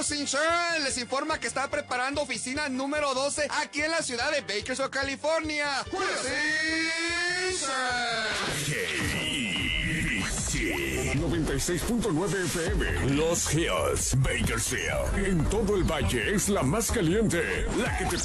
Julius Insurance les informa que está preparando oficina número 12 aquí en la ciudad de Bakersfield, California. Julius Insurance. 96.9 FM. Los Hills, Bakersfield. En todo el valle es la más caliente. La que te